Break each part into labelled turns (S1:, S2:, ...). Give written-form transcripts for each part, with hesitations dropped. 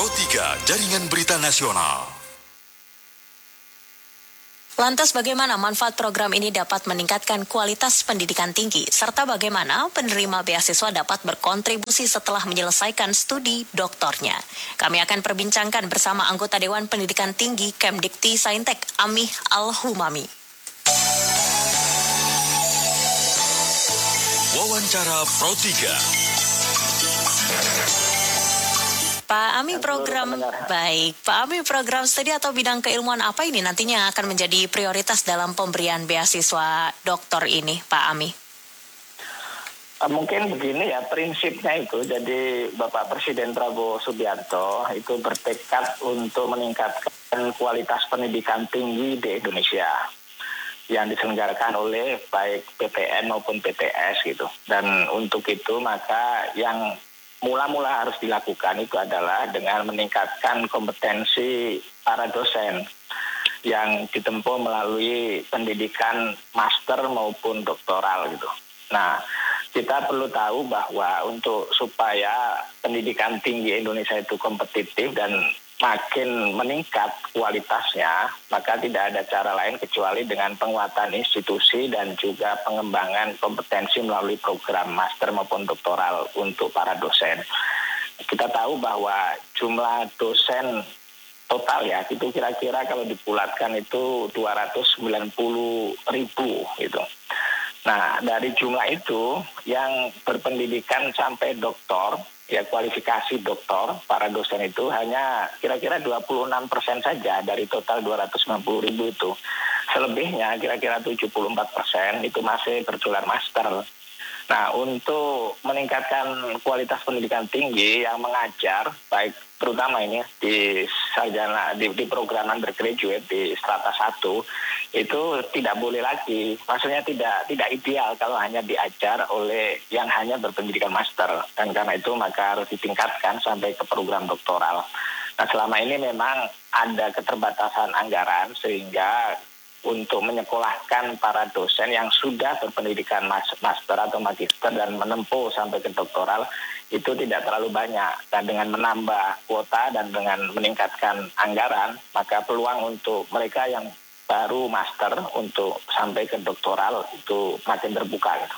S1: Pro 3 Jaringan Berita Nasional.
S2: Lantas bagaimana manfaat program ini dapat meningkatkan kualitas pendidikan tinggi, serta bagaimana penerima beasiswa dapat berkontribusi setelah menyelesaikan studi doktornya. Kami akan perbincangkan bersama anggota Dewan Pendidikan Tinggi Kemdikti Saintek, Amih Al-Humami.
S1: Wawancara Pro 3.
S2: Pak Ami, program studi atau bidang keilmuan apa ini nantinya akan menjadi prioritas dalam pemberian beasiswa doktor ini, Pak Ami?
S3: Mungkin begini ya, prinsipnya itu, jadi Bapak Presiden Prabowo Subianto itu bertekad untuk meningkatkan kualitas pendidikan tinggi di Indonesia yang diselenggarakan oleh baik PTN maupun PTS gitu. Dan untuk itu maka yang mula-mula harus dilakukan itu adalah dengan meningkatkan kompetensi para dosen yang ditempuh melalui pendidikan master maupun doktoral gitu. Nah, kita perlu tahu bahwa untuk supaya pendidikan tinggi Indonesia itu kompetitif dan makin meningkat kualitasnya, maka tidak ada cara lain kecuali dengan penguatan institusi dan juga pengembangan kompetensi melalui program master maupun doktoral untuk para dosen. Kita tahu bahwa jumlah dosen total ya, itu kira-kira kalau dibulatkan itu 290.000 gitu. Nah, dari jumlah itu yang berpendidikan sampai doktor, ya kualifikasi doktor, para dosen itu hanya kira-kira 26% saja dari total 290.000 itu. Selebihnya kira-kira 74% itu masih bergelar master. Nah, untuk meningkatkan kualitas pendidikan tinggi yang mengajar, baik terutama ini di sarjana di program undergraduate di strata 1, itu tidak boleh lagi, maksudnya tidak ideal kalau hanya diajar oleh yang hanya berpendidikan master, dan karena itu maka harus ditingkatkan sampai ke program doktoral. Nah, selama ini memang ada keterbatasan anggaran sehingga untuk menyekolahkan para dosen yang sudah berpendidikan master atau magister dan menempuh sampai ke doktoral itu tidak terlalu banyak. Dan dengan menambah kuota dan dengan meningkatkan anggaran, maka peluang untuk mereka yang baru master untuk sampai ke doktoral itu makin terbuka gitu.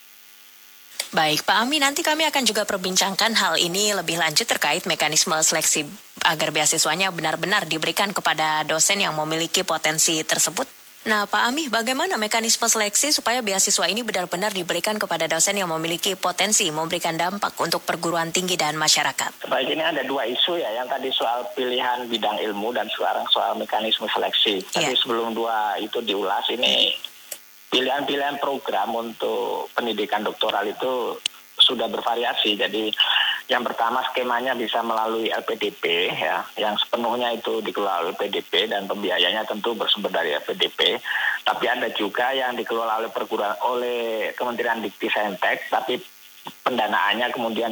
S2: Baik, Pak Ami, nanti kami akan juga perbincangkan hal ini lebih lanjut terkait mekanisme seleksi agar beasiswanya benar-benar diberikan kepada dosen yang memiliki potensi tersebut. Nah, Pak Ami, bagaimana mekanisme seleksi supaya beasiswa ini benar-benar diberikan kepada dosen yang memiliki potensi memberikan dampak untuk perguruan tinggi dan masyarakat?
S3: Baik, ini ada dua isu ya, yang tadi soal pilihan bidang ilmu dan sekarang soal mekanisme seleksi. Tapi sebelum dua itu diulas, ini pilihan-pilihan program untuk pendidikan doktoral itu sudah bervariasi. Jadi yang pertama skemanya bisa melalui LPDP ya, yang sepenuhnya itu dikelola oleh LPDP dan pembiayanya tentu bersumber dari LPDP. Tapi ada juga yang dikelola oleh Kementerian Dikti Saintek, tapi pendanaannya kemudian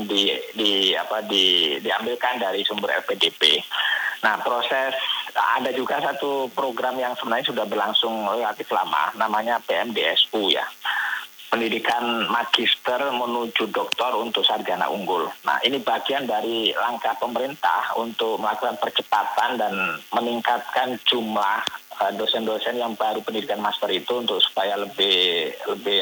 S3: diambilkan dari sumber LPDP. Nah, ada juga satu program yang sebenarnya sudah berlangsung relatif lama, namanya PMDSU ya. Pendidikan magister menuju doktor untuk sarjana unggul. Nah, ini bagian dari langkah pemerintah untuk melakukan percepatan dan meningkatkan jumlah dosen-dosen yang baru pendidikan master itu untuk supaya lebih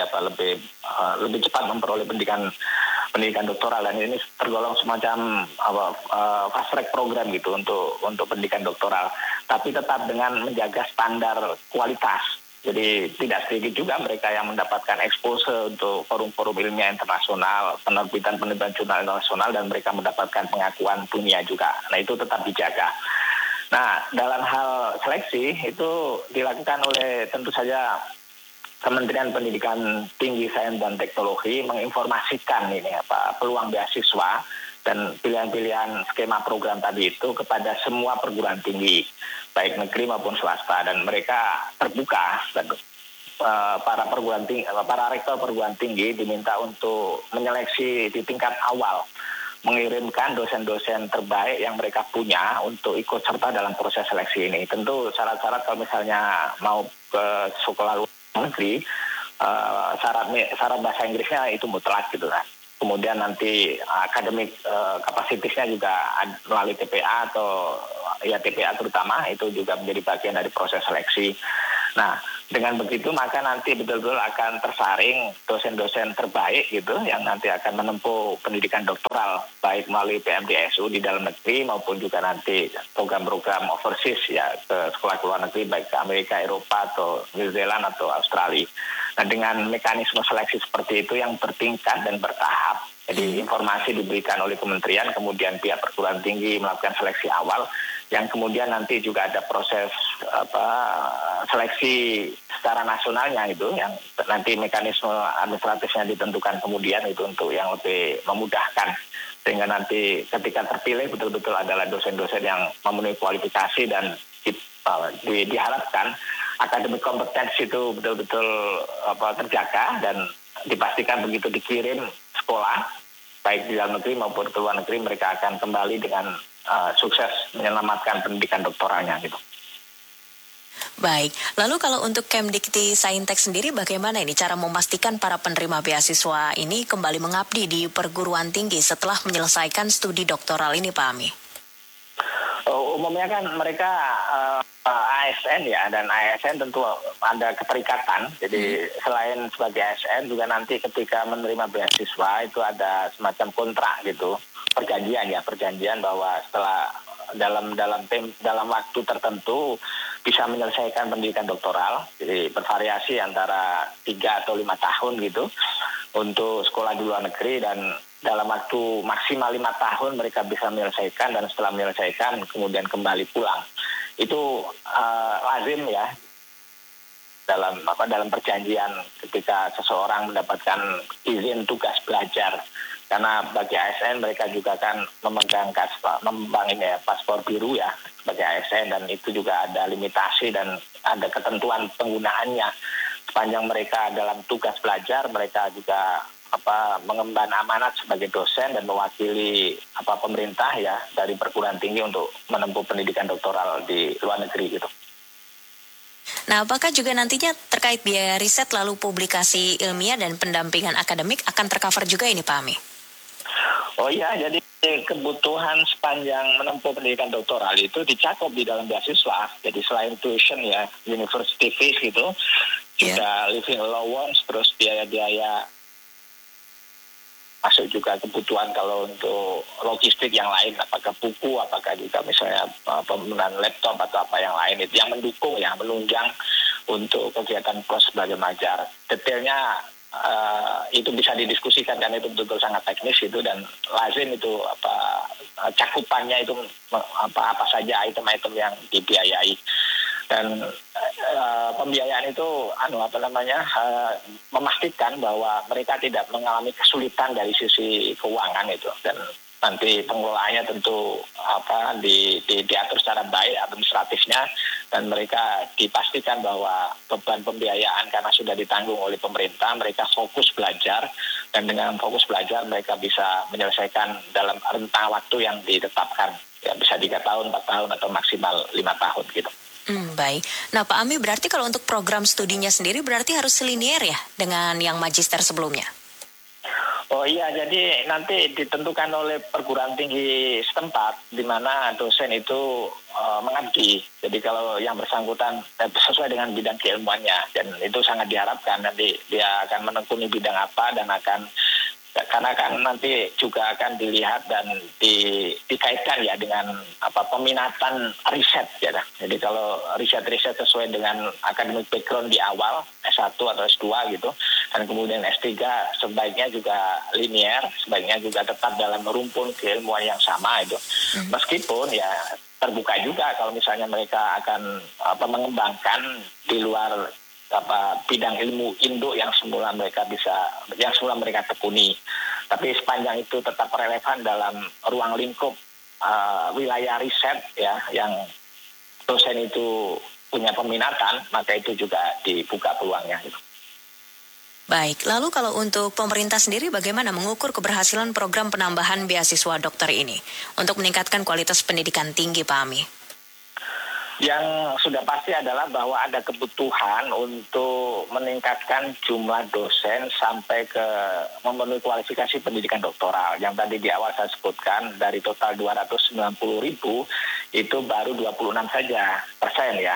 S3: cepat memperoleh pendidikan doktoral, dan ini tergolong semacam fast track program gitu untuk pendidikan doktoral, tapi tetap dengan menjaga standar kualitas. Jadi tidak sedikit juga mereka yang mendapatkan expose untuk forum-forum ilmiah internasional, penerbitan-penerbitan jurnal internasional, dan mereka mendapatkan pengakuan dunia juga. Nah, itu tetap dijaga. Nah, dalam hal seleksi itu dilakukan oleh tentu saja Kementerian Pendidikan Tinggi, Sains dan Teknologi menginformasikan peluang beasiswa dan pilihan-pilihan skema program tadi itu kepada semua perguruan tinggi, baik negeri maupun swasta, dan mereka terbuka. Dan para rektor perguruan tinggi diminta untuk menyeleksi di tingkat awal, mengirimkan dosen-dosen terbaik yang mereka punya untuk ikut serta dalam proses seleksi ini. Tentu syarat-syarat kalau misalnya mau ke sekolah luar negeri, syarat bahasa Inggrisnya itu mutlak gitu kan. kemudian nanti akademik kapasitasnya juga melalui TPA atau ya TPA terutama itu juga menjadi bagian dari proses seleksi. Nah, dengan begitu maka nanti betul-betul akan tersaring dosen-dosen terbaik gitu yang nanti akan menempuh pendidikan doktoral baik melalui PMDSU di dalam negeri maupun juga nanti program-program overseas ya ke sekolah luar negeri baik ke Amerika, Eropa atau New Zealand atau Australia. Nah, dengan mekanisme seleksi seperti itu yang bertingkat dan bertahap. Jadi informasi diberikan oleh kementerian, kemudian pihak perguruan tinggi melakukan seleksi awal, yang kemudian nanti juga ada proses seleksi secara nasionalnya itu, yang nanti mekanisme administratifnya ditentukan kemudian itu untuk yang lebih memudahkan. Sehingga nanti ketika terpilih betul-betul adalah dosen-dosen yang memenuhi kualifikasi dan diharapkan akademik kompetensi itu betul-betul terjaga dan dipastikan begitu dikirim sekolah baik di dalam negeri maupun ke luar negeri mereka akan kembali dengan sukses menyelamatkan pendidikan doktoralnya gitu.
S2: Baik, lalu kalau untuk Kemdikti Saintek sendiri bagaimana ini cara memastikan para penerima beasiswa ini kembali mengabdi di perguruan tinggi setelah menyelesaikan studi doktoral ini Pak Ami?
S3: Umumnya kan mereka ASN ya, dan ASN tentu ada keterikatan. Jadi selain sebagai ASN juga nanti ketika menerima beasiswa itu ada semacam kontrak gitu, perjanjian bahwa setelah dalam waktu tertentu bisa menyelesaikan pendidikan doktoral. Jadi bervariasi antara 3 atau 5 tahun gitu untuk sekolah di luar negeri, dan dalam waktu maksimal 5 tahun mereka bisa menyelesaikan, dan setelah menyelesaikan kemudian kembali pulang. Itu lazim ya dalam perjanjian ketika seseorang mendapatkan izin tugas belajar. Karena bagi ASN mereka juga kan memegang paspor biru ya sebagai ASN, dan itu juga ada limitasi dan ada ketentuan penggunaannya. Sepanjang mereka dalam tugas belajar, mereka juga mengemban amanat sebagai dosen dan mewakili pemerintah ya dari perguruan tinggi untuk menempuh pendidikan doktoral di luar negeri gitu.
S2: Nah, apakah juga nantinya terkait biaya riset lalu publikasi ilmiah dan pendampingan akademik akan tercover juga ini Pak Ami?
S3: Oh iya, jadi kebutuhan sepanjang menempuh pendidikan doktoral itu dicakup di dalam beasiswa. Jadi selain tuition ya, university fees gitu, juga living allowance, terus biaya-biaya masuk juga kebutuhan kalau untuk logistik yang lain, apakah buku, apakah juga misalnya penggunaan laptop atau apa yang lain itu yang mendukung ya, menunjang untuk kegiatan proses belajar mengajar. Detailnya itu bisa didiskusikan karena itu betul-betul sangat teknis itu, dan lazim itu cakupannya itu apa saja item-item yang dibiayai. Dan pembiayaan itu memastikan bahwa mereka tidak mengalami kesulitan dari sisi keuangan itu, dan nanti pengelolaannya tentu diatur secara baik administratifnya, dan mereka dipastikan bahwa beban pembiayaan karena sudah ditanggung oleh pemerintah, mereka fokus belajar, dan dengan fokus belajar mereka bisa menyelesaikan dalam rentang waktu yang ditetapkan ya, bisa 3 tahun, 4 tahun atau maksimal 5 tahun gitu.
S2: Baik. Nah Pak Ami, berarti kalau untuk program studinya sendiri berarti harus selinier ya dengan yang magister sebelumnya?
S3: Oh iya, jadi nanti ditentukan oleh perguruan tinggi setempat di mana dosen itu mengabdi. Jadi kalau yang bersangkutan sesuai dengan bidang keilmuannya, dan itu sangat diharapkan nanti dia akan menekuni bidang apa, dan karena kan nanti juga akan dilihat dan dikaitkan ya dengan peminatan riset ya. Jadi kalau riset sesuai dengan academic background di awal S1 atau S2 gitu, dan kemudian S3 sebaiknya juga linear, sebaiknya juga tetap dalam rumpun keilmuan yang sama itu. Meskipun ya terbuka juga kalau misalnya mereka akan mengembangkan di luar bidang ilmu induk yang semula mereka tekuni, tapi sepanjang itu tetap relevan dalam ruang lingkup wilayah riset ya yang dosen itu punya peminatan, maka itu juga dibuka peluangnya gitu.
S2: Baik, lalu kalau untuk pemerintah sendiri bagaimana mengukur keberhasilan program penambahan beasiswa dokter ini untuk meningkatkan kualitas pendidikan tinggi Pak Ami?
S3: Yang sudah pasti adalah bahwa ada kebutuhan untuk meningkatkan jumlah dosen sampai ke memenuhi kualifikasi pendidikan doktoral. Yang tadi di awal saya sebutkan, dari total 290.000 itu baru 26 saja persen ya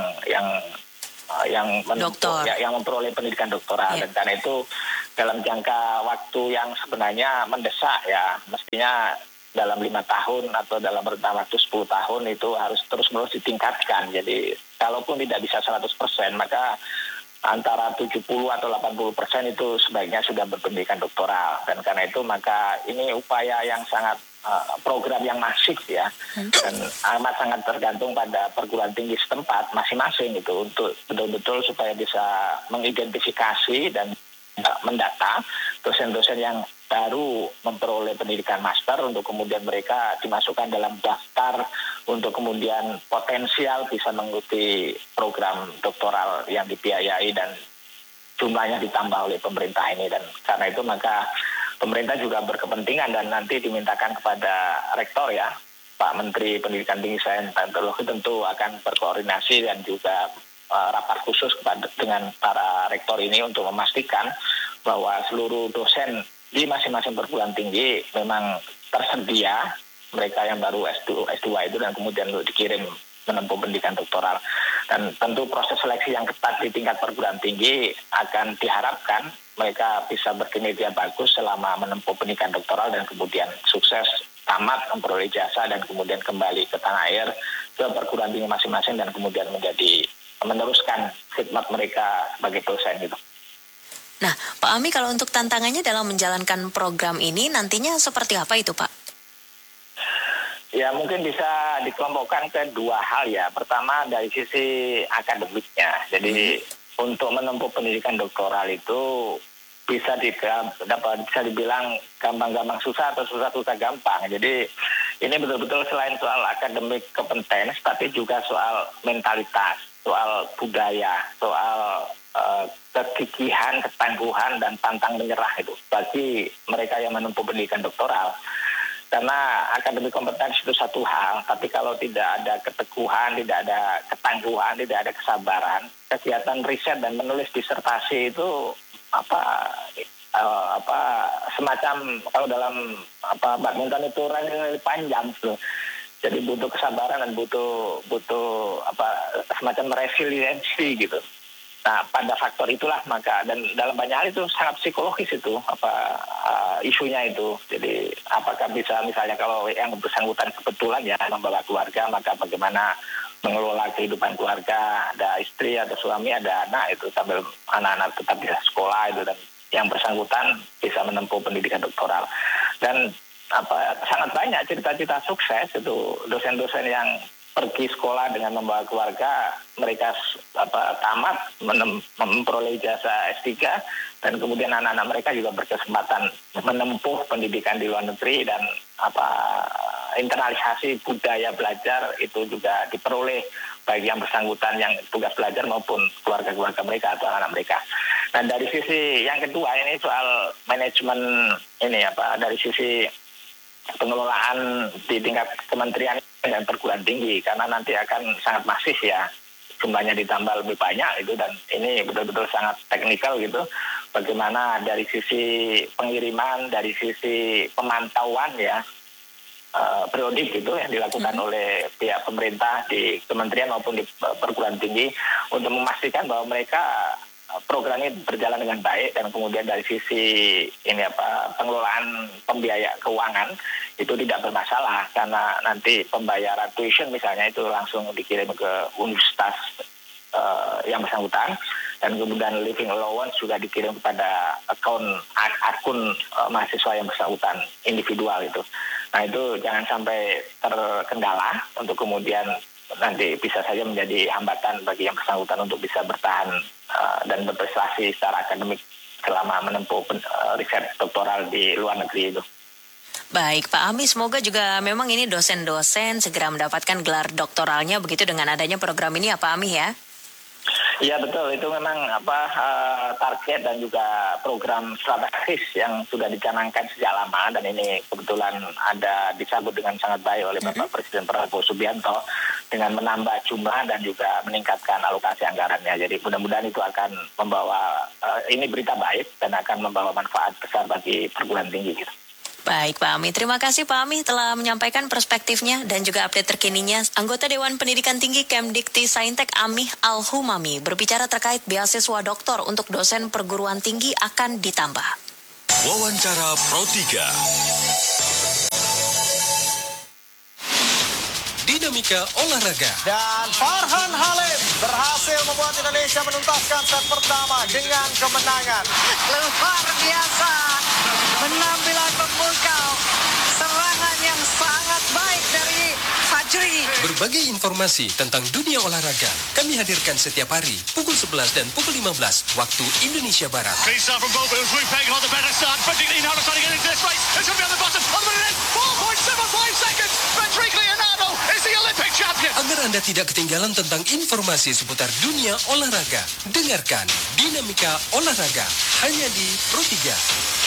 S3: yang yang memperoleh pendidikan doktoral. Dan karena itu dalam jangka waktu yang sebenarnya mendesak ya, mestinya dalam 5 tahun atau dalam rentang waktu 10 tahun itu harus terus-menerus ditingkatkan. Jadi kalaupun tidak bisa 100%, maka antara 70 atau 80% itu sebaiknya sudah berpendidikan doktoral. Dan karena itu maka ini upaya yang sangat program yang masif ya, dan amat sangat tergantung pada perguruan tinggi setempat masing-masing itu untuk betul-betul supaya bisa mengidentifikasi dan mendata dosen-dosen yang baru memperoleh pendidikan master untuk kemudian mereka dimasukkan dalam daftar untuk kemudian potensial bisa mengikuti program doktoral yang dibiayai dan jumlahnya ditambah oleh pemerintah ini. Dan karena itu maka pemerintah juga berkepentingan dan nanti dimintakan kepada rektor ya, Pak Menteri Pendidikan Tinggi Sains dan Teknologi tentu akan berkoordinasi dan juga rapat khusus dengan para rektor ini untuk memastikan bahwa seluruh dosen di masing-masing perguruan tinggi memang tersedia mereka yang baru S2 itu dan kemudian dikirim menempuh pendidikan doktoral. Dan tentu proses seleksi yang ketat di tingkat perguruan tinggi akan diharapkan mereka bisa berkinerja bagus selama menempuh pendidikan doktoral dan kemudian sukses tamat memperoleh jasa dan kemudian kembali ke tanah air ke perguruan tinggi masing-masing dan kemudian meneruskan khidmat mereka sebagai dosen gitu.
S2: Nah, Pak Ami, kalau untuk tantangannya dalam menjalankan program ini nantinya seperti apa itu, Pak?
S3: Ya, mungkin bisa dikelompokkan ke dua hal ya. Pertama dari sisi akademiknya. Jadi untuk menempuh pendidikan doktoral itu bisa dibilang gampang-gampang susah atau susah-susah gampang. Jadi ini betul-betul selain soal akademik kompetens, tapi juga soal mentalitas, soal budaya, soal kegigihan, ketangguhan, dan pantang menyerah itu bagi mereka yang menempuh pendidikan doktoral. Karena akademik kompetens itu satu hal, tapi kalau tidak ada keteguhan, tidak ada ketangguhan, tidak ada kesabaran, kegiatan riset dan menulis disertasi itu semacam kalau dalam badminton itu ranking panjang tuh. Jadi butuh kesabaran dan butuh semacam resiliensi gitu. Nah, pada faktor itulah maka dan dalam banyak hal itu sangat psikologis itu isunya itu. Jadi apakah bisa misalnya kalau yang bersangkutan kebetulan ya membawa keluarga, maka bagaimana mengelola kehidupan keluarga, ada istri, ada suami, ada anak itu sambil anak-anak tetap bisa sekolah itu dan yang bersangkutan bisa menempuh pendidikan doktoral. Dan sangat banyak cerita-cerita sukses itu dosen-dosen yang pergi sekolah dengan membawa keluarga, mereka tamat memperoleh ijazah S3 dan kemudian anak-anak mereka juga berkesempatan menempuh pendidikan di luar negeri dan internalisasi budaya belajar itu juga diperoleh bagi yang bersangkutan yang tugas belajar maupun keluarga-keluarga mereka atau anak mereka. Dan dari sisi yang kedua ini soal manajemen ini dari sisi pengelolaan di tingkat kementerian dan perguruan tinggi karena nanti akan sangat masif ya jumlahnya ditambah lebih banyak itu dan ini betul-betul sangat teknikal gitu bagaimana dari sisi pengiriman dari sisi pemantauan ya periodik gitu yang dilakukan oleh pihak pemerintah di kementerian maupun di perguruan tinggi untuk memastikan bahwa mereka program ini berjalan dengan baik dan kemudian dari sisi pengelolaan pembiaya keuangan itu tidak bermasalah karena nanti pembayaran tuition misalnya itu langsung dikirim ke universitas yang bersangkutan dan kemudian living allowance juga dikirim kepada akun mahasiswa yang bersangkutan individual itu. Nah itu jangan sampai terkendala untuk kemudian nanti bisa saja menjadi hambatan bagi yang bersangkutan untuk bisa bertahan dan berprestasi secara akademik selama menempuh riset doktoral di luar negeri itu.
S2: Baik, Pak Ami, semoga juga memang ini dosen-dosen segera mendapatkan gelar doktoralnya begitu dengan adanya program ini ya Pak Ami ya?
S3: Iya betul, itu memang target dan juga program strategis yang sudah dicanangkan sejak lama dan ini kebetulan ada disambut dengan sangat baik oleh Bapak Presiden Prabowo Subianto dengan menambah jumlah dan juga meningkatkan alokasi anggarannya. Jadi mudah-mudahan itu akan membawa, ini berita baik dan akan membawa manfaat besar bagi perguruan tinggi. Gitu.
S2: Baik Pak Ami, terima kasih Pak Ami telah menyampaikan perspektifnya dan juga update terkininya. Anggota Dewan Pendidikan Tinggi Kemdikti Saintek Amih Al-Humami berbicara terkait beasiswa doktor untuk dosen perguruan tinggi akan ditambah.
S1: Wawancara Pro 3.
S4: Dinamika olahraga.
S5: Dan Farhan Halim berhasil membuat Indonesia menuntaskan set pertama dengan kemenangan.
S6: Luar biasa, penampilan pemukau, serangan yang sangat baik dari Fajri.
S4: Berbagai informasi tentang dunia olahraga kami hadirkan setiap hari pukul 11 dan pukul 15 waktu Indonesia Barat.
S7: Great start from both, but it was Ruth Pegg on the better start. Frederick Leonardo trying to get into this race. It's going to be on the bottom. On the minute, 4.75 seconds. Frederick Leonardo is the Olympic champion.
S4: Agar Anda tidak ketinggalan tentang informasi seputar dunia olahraga, dengarkan Dinamika Olahraga hanya di Pro 3.